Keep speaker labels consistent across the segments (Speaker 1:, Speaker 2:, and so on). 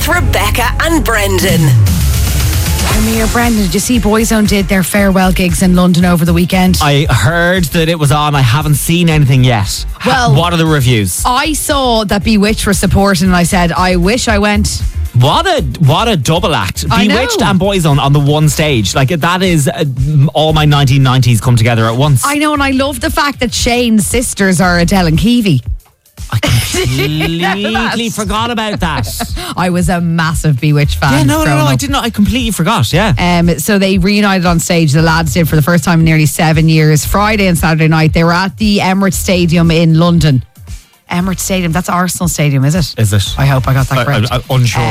Speaker 1: Rebecca and Brendan.
Speaker 2: Come here, Brendan. Did you see Boyzone did their farewell gigs in London over the weekend?
Speaker 3: I heard that it was on. I haven't seen anything yet.
Speaker 2: Well,
Speaker 3: what are the reviews?
Speaker 2: I saw that Bewitched were supporting and I said, I wish I went.
Speaker 3: What a double act.
Speaker 2: I know.
Speaker 3: Bewitched and Boyzone on the one stage. Like, that is all my 1990s come together at once.
Speaker 2: I know, and I love the fact that Shane's sisters are Adele and Kiwi.
Speaker 3: I completely forgot about that.
Speaker 2: I was a massive Bewitched fan.
Speaker 3: Yeah, no,
Speaker 2: growing
Speaker 3: I
Speaker 2: up.
Speaker 3: didn't know. I completely forgot, yeah.
Speaker 2: So they reunited on stage. The lads did for the first time in nearly 7 years. Friday and Saturday night, they were at the Emirates Stadium in London. Emirates Stadium, that's Arsenal Stadium, is it?
Speaker 3: Is it?
Speaker 2: I hope I got that correct.
Speaker 3: I'm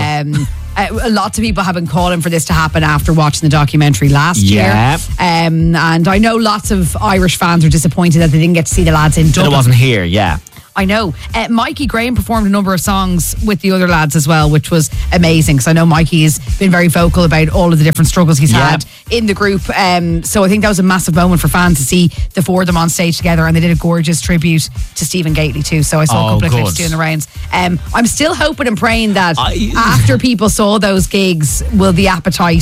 Speaker 3: unsure.
Speaker 2: Lots of people have been calling for this to happen after watching the documentary last
Speaker 3: Yeah.
Speaker 2: year. And I know lots of Irish fans are disappointed that they didn't get to see the lads in
Speaker 3: That
Speaker 2: Dublin.
Speaker 3: it wasn't here, yeah.
Speaker 2: I know. Mikey Graham performed a number of songs with the other lads as well, which was amazing because I know Mikey has been very vocal about all of the different struggles he's had in the group. So I think that was a massive moment for fans to see the four of them on stage together, and they did a gorgeous tribute to Stephen Gately too. So I saw a couple of clips doing the rounds. I'm still hoping and praying that after people saw those gigs, will the appetite,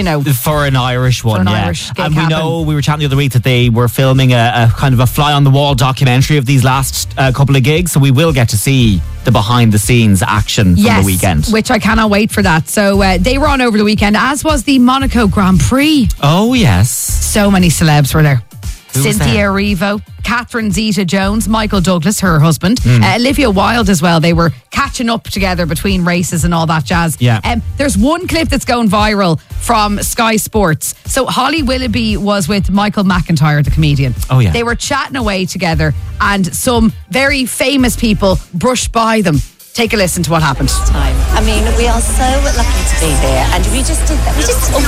Speaker 3: for an Irish one,
Speaker 2: Irish gig
Speaker 3: and we
Speaker 2: happen.
Speaker 3: know, we were chatting the other week that they were filming a kind of a fly on the wall documentary of these last couple of gigs, so we will get to see the behind the scenes action from the weekend.
Speaker 2: Which I cannot wait for that. So they were on over the weekend, as was the Monaco Grand Prix.
Speaker 3: Oh yes,
Speaker 2: So many celebs were there.
Speaker 3: Who was
Speaker 2: Cynthia
Speaker 3: there?
Speaker 2: Erivo, Catherine Zeta-Jones, Michael Douglas, her husband, Olivia Wilde as well. They were catching up together between races and all that jazz.
Speaker 3: Yeah.
Speaker 2: There's one clip that's going viral from Sky Sports. So Holly Willoughby was with Michael McIntyre, the comedian.
Speaker 3: Oh, yeah.
Speaker 2: They were chatting away together and some very famous people brushed by them. Take a listen to what happened.
Speaker 4: Time. I mean, we are so lucky to be here, and we just did that.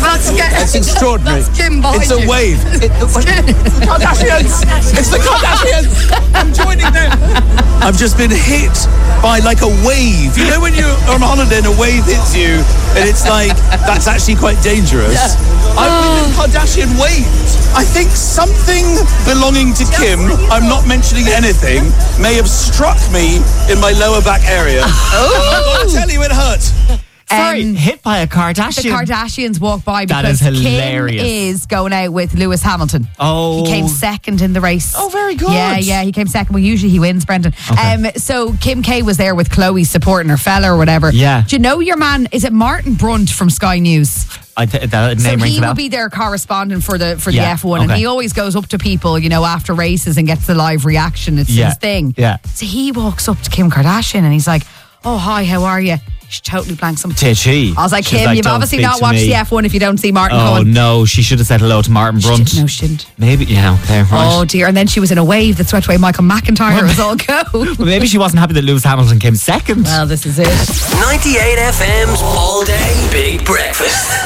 Speaker 5: It's extraordinary.
Speaker 2: That's Jim behind
Speaker 5: It's a
Speaker 2: you.
Speaker 5: wave. Kardashians! It's the Kardashians! I'm joining them. I've just been hit by like a wave. You know when you're on holiday and a wave hits you, and it's like, that's actually quite dangerous. I've been Kardashian waved. I think something belonging to Kim, I'm not mentioning anything, may have struck me in my lower back area. I'll tell you, it hurt.
Speaker 3: Sorry, hit by a Kardashian.
Speaker 2: The Kardashians walk by
Speaker 3: That
Speaker 2: because
Speaker 3: is hilarious.
Speaker 2: Kim is going out with Lewis Hamilton.
Speaker 3: Oh.
Speaker 2: He came second in the race.
Speaker 3: Oh, very good.
Speaker 2: Yeah, he came second. Well, usually he wins, Brendan.
Speaker 3: Okay.
Speaker 2: So Kim K was there with Chloe supporting her fella or whatever.
Speaker 3: Yeah.
Speaker 2: Do you know your man, is it Martin Brunt from Sky News?
Speaker 3: That
Speaker 2: So
Speaker 3: name rings
Speaker 2: he
Speaker 3: a bell.
Speaker 2: will be their correspondent for the
Speaker 3: Yeah,
Speaker 2: F1, and
Speaker 3: okay.
Speaker 2: he always goes up to people, after races and gets the live reaction. It's
Speaker 3: Yeah,
Speaker 2: his thing.
Speaker 3: yeah.
Speaker 2: So he walks up to Kim Kardashian and he's like, "Oh, hi, how are you?" She totally blanks him.
Speaker 3: Did she?
Speaker 2: I was like,
Speaker 3: She's
Speaker 2: Kim, you've
Speaker 3: "Don't
Speaker 2: obviously
Speaker 3: speak
Speaker 2: not
Speaker 3: to
Speaker 2: watched
Speaker 3: me."
Speaker 2: the F1 if you don't see Martin
Speaker 3: Oh
Speaker 2: Cohen.
Speaker 3: no, she should have said hello to Martin Brunt.
Speaker 2: No, she didn't.
Speaker 3: Maybe, okay, right.
Speaker 2: Oh dear, and then she was in a wave that swept away Michael McIntyre. It was all go.
Speaker 3: Well, maybe she wasn't happy that Lewis Hamilton came second.
Speaker 2: Well, this is it.
Speaker 1: 98 FM's All Day Big Breakfast.